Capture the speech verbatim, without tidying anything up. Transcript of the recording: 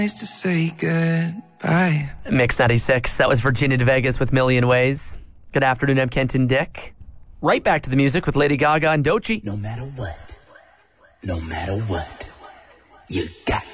Nice to say goodbye. Mix ninety-six. That was Virginia de Vegas with Million Ways. Good afternoon, I'm Kenton Dick. Right back to the music with Lady Gaga and Doechii. No matter what, no matter what, you got